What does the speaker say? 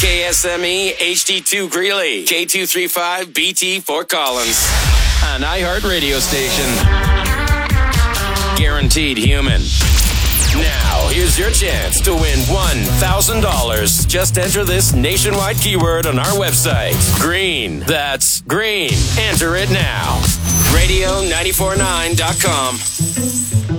KSME HD2 Greeley, K235BT Fort Collins, an iHeart radio station. Guaranteed human. Now, here's your chance to win $1,000. Just enter this nationwide keyword on our website. Green. That's green. Enter it now. Radio949.com.